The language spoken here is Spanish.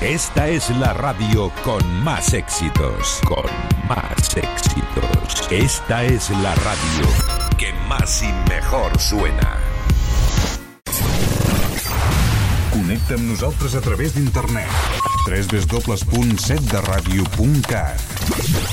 Esta es la radio con más éxitos. Con más éxitos. Esta es la radio que más y mejor suena. Connecta amb nosaltres a través d'internet. www.setderadio.cat